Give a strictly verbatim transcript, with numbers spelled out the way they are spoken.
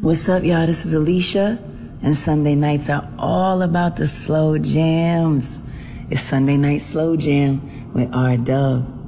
What's up, y'all? This is Alicia, and Sunday nights are all about the slow jams. It's Sunday Night Slow Jam with R Dove.